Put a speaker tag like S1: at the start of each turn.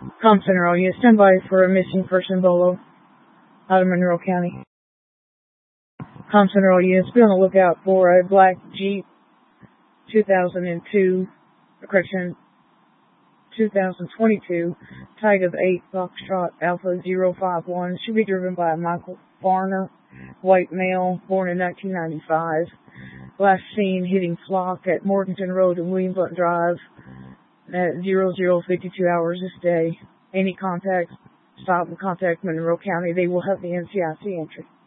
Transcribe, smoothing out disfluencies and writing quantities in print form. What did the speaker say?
S1: Com Center, you stand by for a missing person bolo out of Monroe County. Com Center, you be on the lookout for a black Jeep 2022 Tag of 8 Foxtrot Alpha 051. Should be driven by Michael Farner, white male, born in 1995. Last seen hitting Flock at Morganton Road and William Blunt Drive at 0052 hours this day. Any contacts, stop and contact Monroe County. They will have the NCIC entry.